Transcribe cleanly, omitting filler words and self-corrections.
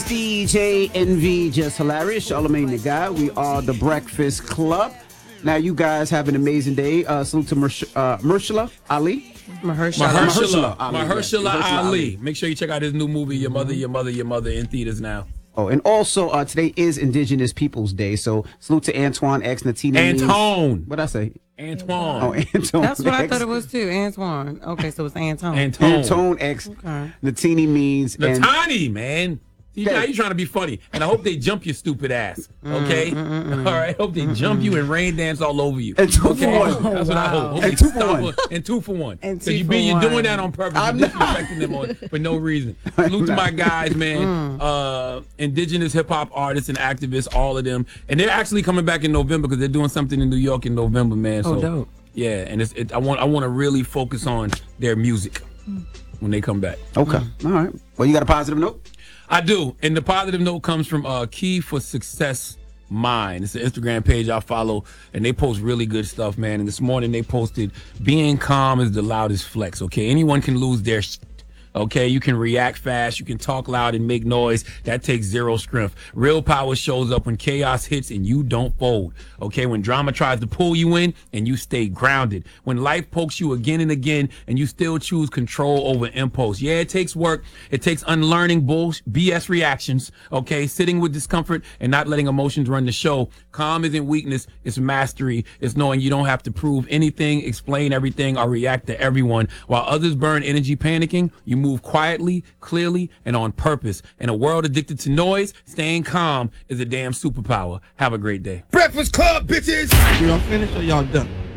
DJ NV, just hilarious. Charlamagne the Guy. We are the Breakfast Club. Now, you guys have an amazing day. Salute to Mahershala Ali. Mahershala Ali. Make sure you check out his new movie, Your Mother, in theaters now. Oh, and also today is Indigenous Peoples Day, so salute to Antoine X Natini. Antone. What'd I say? Antoine. Oh, Antone. That's what X. I thought it was too. Antoine. Okay, so it's Antone. Antone X. Okay. Natini means. Natani, man. Now you're trying to be funny, and I hope they jump your stupid ass. Okay, all right. Hope they jump you and rain dance all over you. And 2 for 1. That's what I hope. And 2 for 1. And 2 for 1. And Because 2 you're for doing 1. that on purpose. You're disrespecting them for no reason. Salute to my guys, man. Indigenous hip hop artists and activists, all of them, and they're actually coming back in November because they're doing something in New York in November, man. So, dope. Yeah, and I want to really focus on their music when they come back. Okay, all right. Well, you got a positive note? I do, and the positive note comes from Key for Success Mind. It's an Instagram page I follow, and they post really good stuff, man. And this morning they posted, being calm is the loudest flex, okay? Anyone can lose their okay? You can react fast, you can talk loud and make noise. That takes zero strength. Real power shows up when chaos hits and you don't fold, okay? When drama tries to pull you in and you stay grounded. When life pokes you again and again and you still choose control over impulse. Yeah, it takes work. It takes unlearning BS reactions, okay? Sitting with discomfort and not letting emotions run the show. Calm isn't weakness, it's mastery. It's knowing you don't have to prove anything, explain everything, or react to everyone. While others burn energy panicking, you move quietly, clearly, and on purpose. In a world addicted to noise, staying calm is a damn superpower. Have a great day. Breakfast Club, bitches! Y'all finished or y'all done?